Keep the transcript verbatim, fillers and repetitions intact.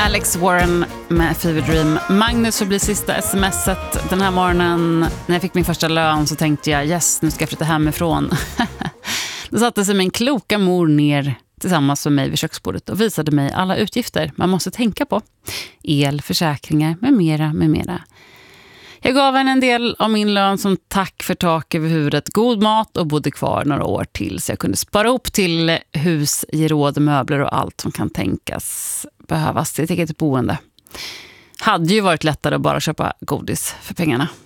Alex Warren med Fever Dream. Magnus får bli sista smset den här morgonen. När jag fick min första lön så tänkte jag, yes, nu ska jag flytta hemifrån. Då satte sig min kloka mor ner tillsammans med mig vid köksbordet och visade mig alla utgifter man måste tänka på. El, försäkringar, med mera, med mera. Jag gav henne en del av min lön som tack för tak över huvudet, god mat och bodde kvar några år till så jag kunde spara upp till hus, geråd, möbler och allt som kan tänkas behövas till ett eget boende. Hade ju varit lättare att bara köpa godis för pengarna.